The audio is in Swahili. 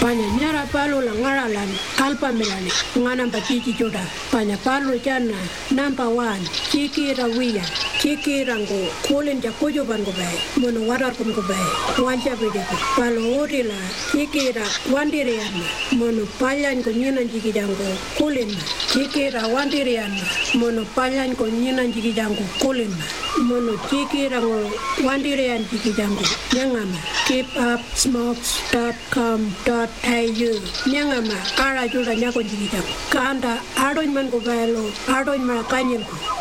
panya nyara palo la ngaralan alpa melani ngana batiti joda panya palo jana number 1 chikira wiya chikira ngo kulen ja kojo bango bay mono warar kon go bay wanja bede palo orila chikira wandire yana mono palyan ko nyina jigi jango kulen chikira wandire yana mono palyan ko nyina jigi jango kulen mono chikira ngo wandire yan jigi jango nyangama keep up smokes.com.au nyangama ara jura nyako jigi jango kanda adoin man go baylo adoin ma kanyen ko